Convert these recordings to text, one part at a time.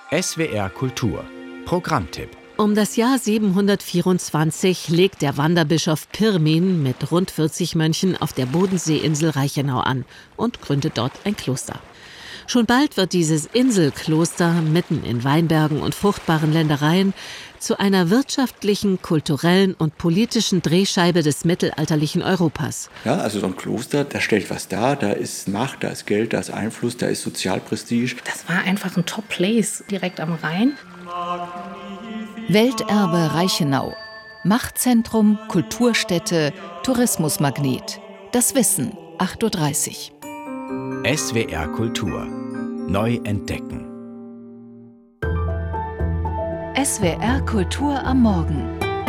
SWR Kultur Programmtipp. Um das Jahr 724 legt der Wanderbischof Pirmin mit rund 40 Mönchen auf der Bodenseeinsel Reichenau an und gründet dort ein Kloster. Schon bald wird dieses Inselkloster mitten in Weinbergen und fruchtbaren Ländereien zu einer wirtschaftlichen, kulturellen und politischen Drehscheibe des mittelalterlichen Europas. Ja, also so ein Kloster, das stellt was dar, da ist Macht, da ist Geld, da ist Einfluss, da ist Sozialprestige. Das war einfach ein Top-Place direkt am Rhein. Welterbe Reichenau. Machtzentrum, Kulturstätte, Tourismusmagnet. Das Wissen, 8.30 Uhr. SWR Kultur. Neu entdecken. SWR Kultur am Morgen.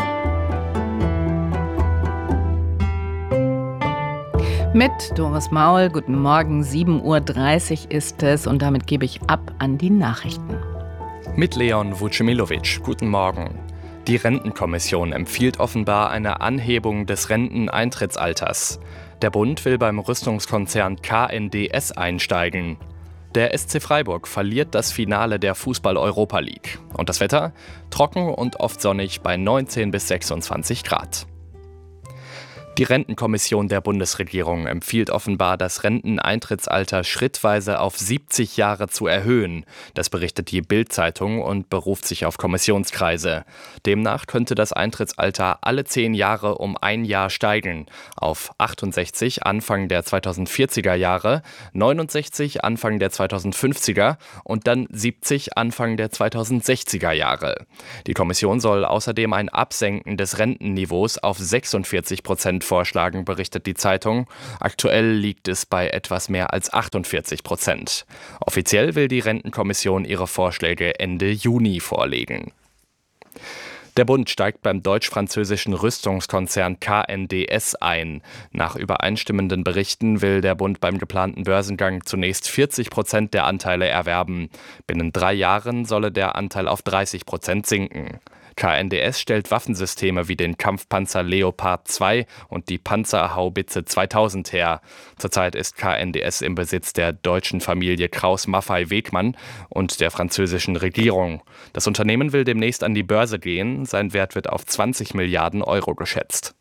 Mit Doris Maul, guten Morgen, 7.30 Uhr ist es und damit gebe ich ab an die Nachrichten. Mit Leon Vucemilovic, guten Morgen. Die Rentenkommission empfiehlt offenbar eine Anhebung des Renteneintrittsalters. Der Bund will beim Rüstungskonzern KNDS einsteigen. Der SC Freiburg verliert das Finale der Fußball-Europa League. Und das Wetter? Trocken und oft sonnig bei 19 bis 26 Grad. Die Rentenkommission der Bundesregierung empfiehlt offenbar, das Renteneintrittsalter schrittweise auf 70 Jahre zu erhöhen. Das berichtet die Bild-Zeitung und beruft sich auf Kommissionskreise. Demnach könnte das Eintrittsalter alle 10 Jahre um ein Jahr steigen. Auf 68 Anfang der 2040er Jahre, 69 Anfang der 2050er und dann 70 Anfang der 2060er Jahre. Die Kommission soll außerdem ein Absenken des Rentenniveaus auf 46% vorschlagen, berichtet die Zeitung. Aktuell liegt es bei etwas mehr als 48%. Offiziell will die Rentenkommission ihre Vorschläge Ende Juni vorlegen. Der Bund steigt beim deutsch-französischen Rüstungskonzern KNDS ein. Nach übereinstimmenden Berichten will der Bund beim geplanten Börsengang zunächst 40% der Anteile erwerben. Binnen 3 Jahren solle der Anteil auf 30% sinken. KNDS stellt Waffensysteme wie den Kampfpanzer Leopard 2 und die Panzerhaubitze 2000 her. Zurzeit ist KNDS im Besitz der deutschen Familie Krauss-Maffei-Wegmann und der französischen Regierung. Das Unternehmen will demnächst an die Börse gehen. Sein Wert wird auf 20 Milliarden Euro geschätzt.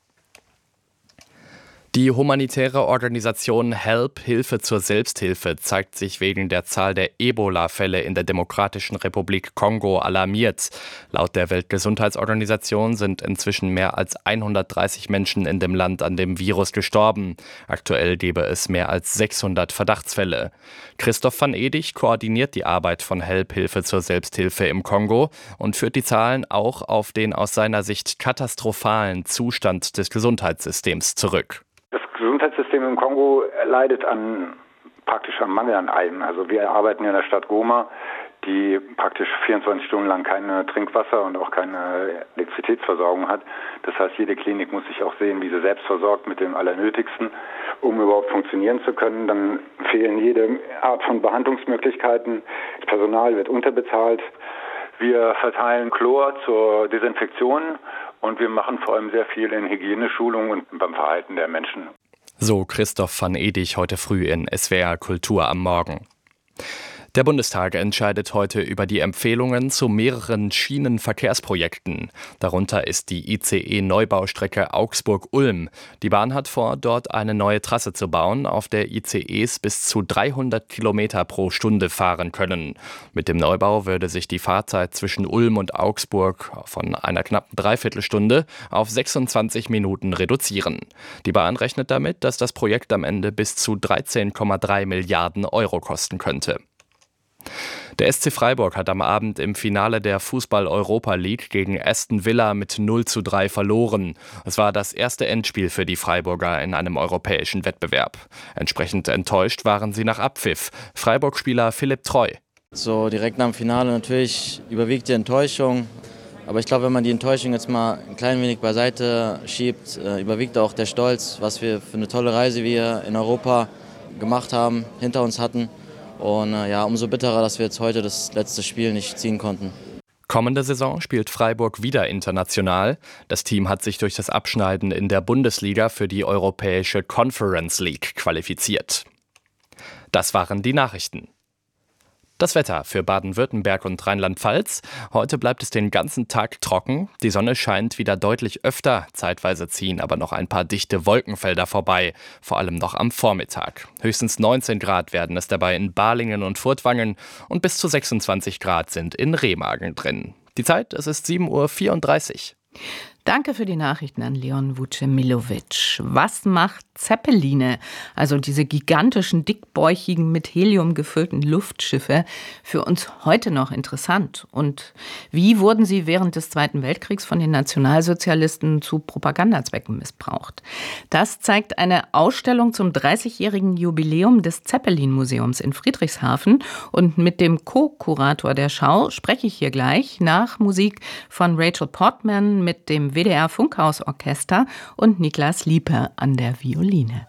Die humanitäre Organisation HELP, Hilfe zur Selbsthilfe, zeigt sich wegen der Zahl der Ebola-Fälle in der Demokratischen Republik Kongo alarmiert. Laut der Weltgesundheitsorganisation sind inzwischen mehr als 130 Menschen in dem Land an dem Virus gestorben. Aktuell gebe es mehr als 600 Verdachtsfälle. Christoph van Edig koordiniert die Arbeit von HELP, Hilfe zur Selbsthilfe im Kongo und führt die Zahlen auch auf den aus seiner Sicht katastrophalen Zustand des Gesundheitssystems zurück. Das Gesundheitssystem im Kongo leidet praktisch am Mangel an allem. Also wir arbeiten in der Stadt Goma, die praktisch 24 Stunden lang keine Trinkwasser und auch keine Elektrizitätsversorgung hat. Das heißt, jede Klinik muss sich auch sehen, wie sie selbst versorgt mit dem Allernötigsten, um überhaupt funktionieren zu können. Dann fehlen jede Art von Behandlungsmöglichkeiten. Das Personal wird unterbezahlt. Wir verteilen Chlor zur Desinfektion und wir machen vor allem sehr viel in Hygieneschulung und beim Verhalten der Menschen. So Christoph van Edig heute früh in SWR Kultur am Morgen. Der Bundestag entscheidet heute über die Empfehlungen zu mehreren Schienenverkehrsprojekten. Darunter ist die ICE-Neubaustrecke Augsburg-Ulm. Die Bahn hat vor, dort eine neue Trasse zu bauen, auf der ICEs bis zu 300 Kilometer pro Stunde fahren können. Mit dem Neubau würde sich die Fahrzeit zwischen Ulm und Augsburg von einer knappen Dreiviertelstunde auf 26 Minuten reduzieren. Die Bahn rechnet damit, dass das Projekt am Ende bis zu 13,3 Milliarden Euro kosten könnte. Der SC Freiburg hat am Abend im Finale der Fußball-Europa League gegen Aston Villa mit 0:3 verloren. Es war das erste Endspiel für die Freiburger in einem europäischen Wettbewerb. Entsprechend enttäuscht waren sie nach Abpfiff. Freiburg-Spieler Philipp Treu. So direkt nach dem Finale natürlich überwiegt die Enttäuschung. Aber ich glaube, wenn man die Enttäuschung jetzt mal ein klein wenig beiseite schiebt, überwiegt auch der Stolz, was wir für eine tolle Reise wir in Europa gemacht haben, hinter uns hatten. Und umso bitterer, dass wir jetzt heute das letzte Spiel nicht ziehen konnten. Kommende Saison spielt Freiburg wieder international. Das Team hat sich durch das Abschneiden in der Bundesliga für die Europäische Conference League qualifiziert. Das waren die Nachrichten. Das Wetter für Baden-Württemberg und Rheinland-Pfalz. Heute bleibt es den ganzen Tag trocken. Die Sonne scheint wieder deutlich öfter. Zeitweise ziehen aber noch ein paar dichte Wolkenfelder vorbei. Vor allem noch am Vormittag. Höchstens 19 Grad werden es dabei in Balingen und Furtwangen und bis zu 26 Grad sind in Remagen drin. Die Zeit, es ist 7:34 Uhr. Danke für die Nachrichten an Leon Vucemilovic. Was macht Zeppeline, also diese gigantischen, dickbäuchigen, mit Helium gefüllten Luftschiffe, für uns heute noch interessant? Und wie wurden sie während des Zweiten Weltkriegs von den Nationalsozialisten zu Propagandazwecken missbraucht? Das zeigt eine Ausstellung zum 30-jährigen Jubiläum des Zeppelin-Museums in Friedrichshafen. Und mit dem Co-Kurator der Schau spreche ich hier gleich nach Musik von Rachel Portman mit dem WDR Funkhausorchester und Niklas Lieper an der Violine.